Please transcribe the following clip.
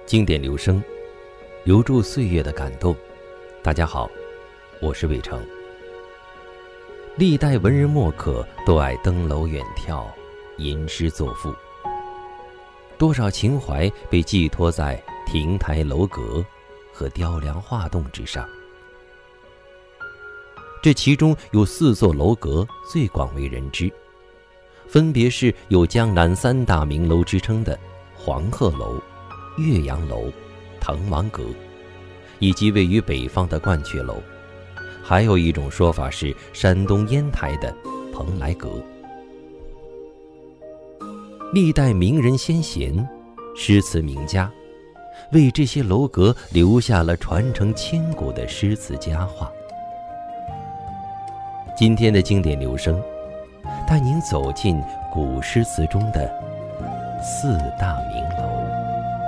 经典留声，留住岁月的感动。大家好，我是魏成。历代文人墨客都爱登楼远眺，吟诗作赋，多少情怀被寄托在亭台楼阁和雕梁画栋之上。这其中有4座楼阁最广为人知，分别是有江南3大名楼之称的黄鹤楼、岳阳楼、滕王阁，以及位于北方的鹳雀楼。还有一种说法是山东烟台的蓬莱阁。历代名人先贤、诗词名家为这些楼阁留下了传承千古的诗词佳话。今天的经典留声，带您走进古诗词中的4大名